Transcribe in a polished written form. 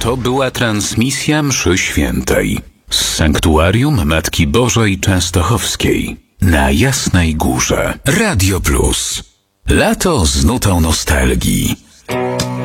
To była transmisja mszy świętej z sanktuarium Matki Bożej Częstochowskiej na Jasnej Górze. Radio Plus. Lato z nutą nostalgii.